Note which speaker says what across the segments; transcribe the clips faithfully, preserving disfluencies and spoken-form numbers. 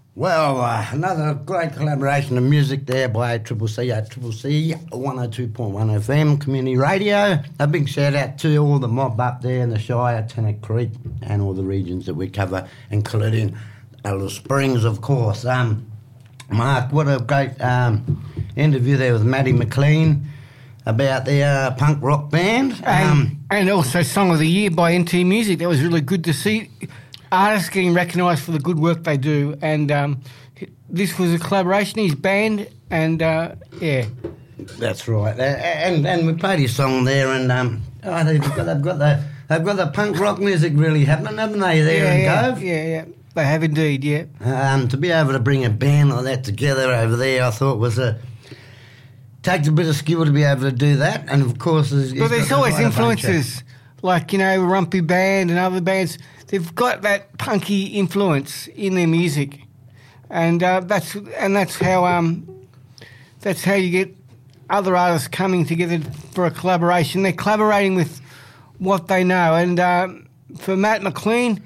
Speaker 1: Well, uh, another great collaboration of music there by A C C, A C C, one oh two point one F M, Community Radio. A big shout out to all the mob up there in the Shire, Tennant Creek, and all the regions that we cover, including Alice Springs, of course. Um, Mark, what a great um, interview there with Maddie McLean about the uh, punk rock band. Um,
Speaker 2: and, and also Song of the Year by N T Music. That was really good to see artists getting recognised for the good work they do. And um, this was a collaboration, his band, and uh, yeah.
Speaker 1: That's right. Uh, and and we played his song there, and um, oh, they've, got, they've, got the, they've got the punk rock music really happening, haven't they, there
Speaker 2: yeah,
Speaker 1: in
Speaker 2: yeah,
Speaker 1: Cove?
Speaker 2: Yeah, yeah. They have indeed, yeah.
Speaker 1: Um, to be able to bring a band like that together over there, I thought was a... Takes a bit of skill to be able to do that, and of course... There's,
Speaker 2: but there's always influences, like, you know, Rumpy Band and other bands. They've got that punky influence in their music, and uh, that's and that's how um that's how you get other artists coming together for a collaboration. They're collaborating with what they know, and uh, for Matt McLean,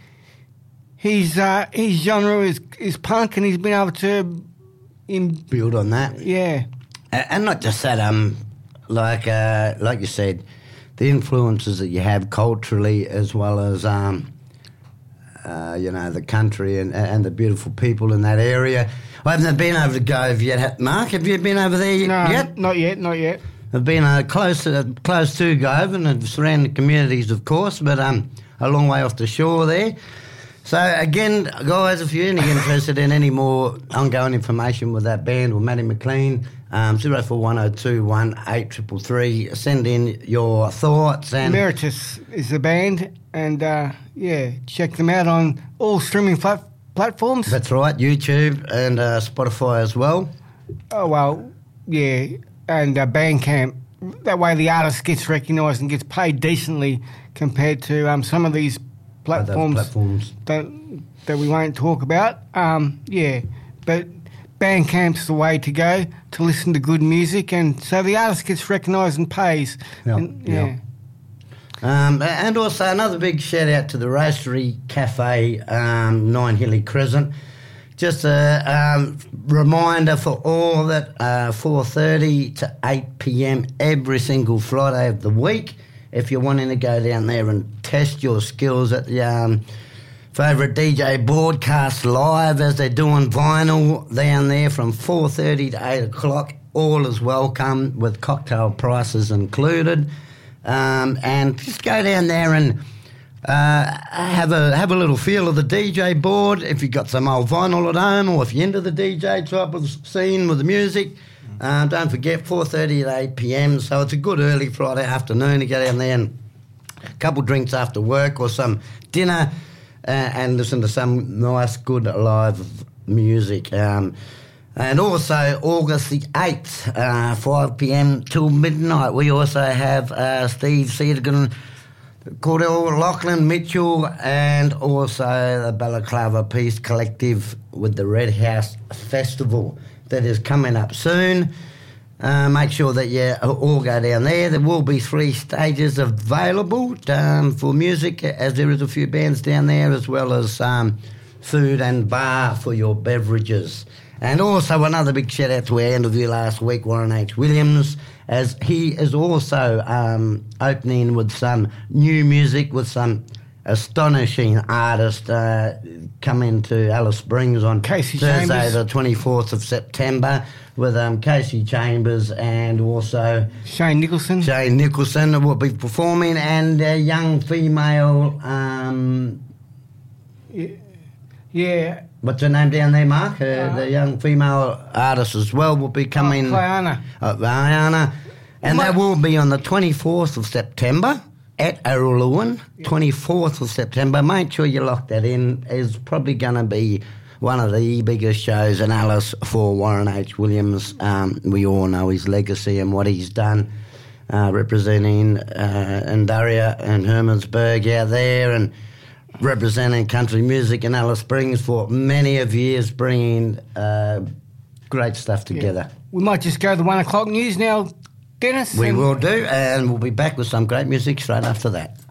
Speaker 2: his uh, his genre is is punk, and he's been able to in,
Speaker 1: build on that.
Speaker 2: Yeah,
Speaker 1: and not just that. Um, like uh, like you said, the influences that you have culturally, as well as um. Uh, you know, the country and and the beautiful people in that area. I haven't been over to Gove yet. Mark, have you been over there
Speaker 2: no,
Speaker 1: yet?
Speaker 2: Not yet, not yet.
Speaker 1: I've been uh, close, uh, close to Gove and the surrounding communities, of course, but um, a long way off the shore there. So, again, guys, if you're any interested in any more ongoing information with that band or Matty McLean, um, zero four one oh two one eight three three three, send in your thoughts. And
Speaker 2: Emeritus is the band, and, uh, yeah, check them out on all streaming plat- platforms.
Speaker 1: That's right, YouTube and uh, Spotify as well.
Speaker 2: Oh, well, yeah, and uh, Bandcamp. That way the artist gets recognised and gets paid decently compared to um, some of these platforms,
Speaker 1: platforms.
Speaker 2: That, that we won't talk about. Um, yeah, but Bandcamp's the way to go to listen to good music, and so the artist gets recognised and pays.
Speaker 1: Yep,
Speaker 2: and, yeah.
Speaker 1: Yep. Um, and also another big shout out to the Roastery Cafe, um, Nine Hilly Crescent. Just a um, reminder for all that uh, four thirty to eight p.m. every single Friday of the week. If you're wanting to go down there and test your skills at the um, favourite D J broadcast live, as they're doing vinyl down there from four thirty to eight o'clock, all is welcome with cocktail prices included. Um, and just go down there and uh, have a have a little feel of the D J board. If you've got some old vinyl at home, or if you're into the D J type of scene with the music, um, don't forget four thirty to eight p.m. So it's a good early Friday afternoon to go down there and a couple of drinks after work or some dinner uh, and listen to some nice, good live music. Um, And also August the eighth, uh, five p.m. till midnight, we also have uh, Steve Cedergan, Cordell, Lachlan Mitchell, and also the Balaclava Peace Collective with the Red House Festival that is coming up soon. Uh, make sure that you all go down there. There will be three stages available um, for music, as there is a few bands down there, as well as um, food and bar for your beverages. And also another big shout out to our interview last week, Warren H. Williams, as he is also um, opening with some new music with some astonishing artists uh, coming to Alice Springs on
Speaker 2: Casey
Speaker 1: Thursday
Speaker 2: Chambers.
Speaker 1: the twenty-fourth of September with um, Casey Chambers and also
Speaker 2: Shane Nicholson.
Speaker 1: Shane Nicholson will be performing, and a young female... Um,
Speaker 2: yeah. yeah.
Speaker 1: What's her name down there, Mark? Uh, uh, the young female artist as well will be coming.
Speaker 2: Oh, Diana.
Speaker 1: Uh, Diana. And well, that will be on the twenty-fourth of September at Aruluan. Yeah. twenty-fourth of September. Make sure you lock that in. It's probably going to be one of the biggest shows in Alice for Warren H. Williams. Um, we all know his legacy and what he's done uh, representing uh, Andaria and Hermansburg out there, and representing country music in Alice Springs for many of years, bringing uh, great stuff together.
Speaker 2: Yeah. We might just go to the one o'clock news now, Dennis.
Speaker 1: We will do, and we'll be back with some great music straight after that.